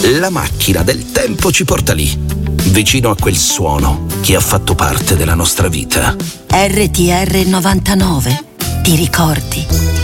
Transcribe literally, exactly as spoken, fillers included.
La macchina del tempo ci porta lì, vicino a quel suono che ha fatto parte della nostra vita. R T R novantanove, ti ricordi?